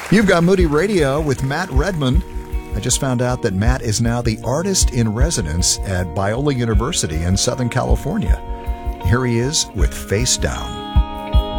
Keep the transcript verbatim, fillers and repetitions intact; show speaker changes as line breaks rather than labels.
You've got Moody Radio with Matt Redman. I just found out that Matt is now the artist in residence at Biola University in Southern California. Here he is with Face Down.